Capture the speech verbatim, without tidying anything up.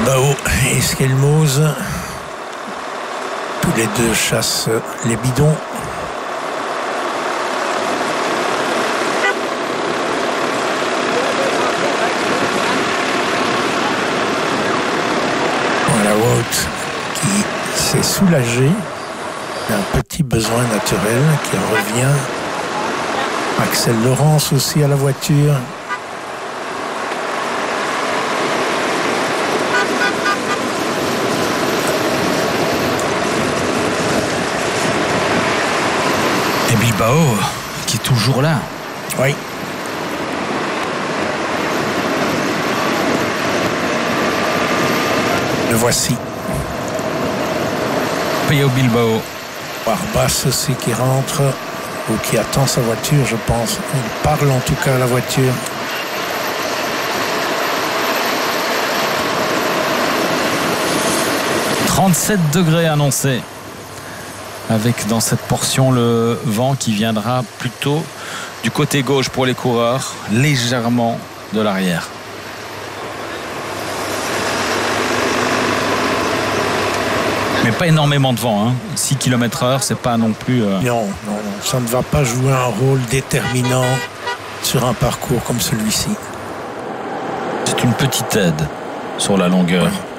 Bilbao et Esquelmoz, tous les deux chassent les bidons. Voilà Wout qui s'est soulagé d'un petit besoin naturel qui revient. Axel Laurence aussi à la voiture. Et Bilbao qui est toujours là. Oui. Le voici. Pello Bilbao. Barbas aussi qui rentre ou qui attend sa voiture, je pense. Il parle en tout cas à la voiture. trente-sept degrés annoncés. Avec dans cette portion le vent qui viendra plutôt du côté gauche pour les coureurs, légèrement de l'arrière. Mais pas énormément de vent, hein. six kilomètres heure, c'est pas non plus... Euh... Non, non, non, ça ne va pas jouer un rôle déterminant sur un parcours comme celui-ci. C'est une petite aide sur la longueur. Ouais.